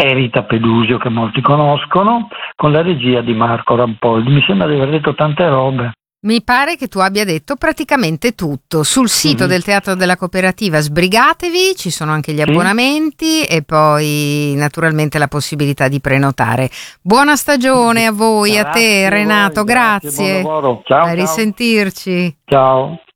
è Rita Pedusio, che molti conoscono, con la regia di Marco Rampoldi. Mi sembra di aver detto tante robe. Mi pare che tu abbia detto praticamente tutto. Sul sito del Teatro della Cooperativa sbrigatevi, ci sono anche gli abbonamenti e poi naturalmente la possibilità di prenotare. Buona stagione a voi, a te Renato, grazie. Buon lavoro. Ciao, A risentirci. Ciao.